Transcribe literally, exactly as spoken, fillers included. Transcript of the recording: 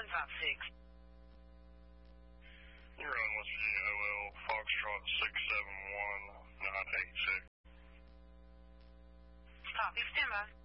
one five six. You're on West Virginia O L, Foxtrot six seven one nine eight six. Copy, stand by.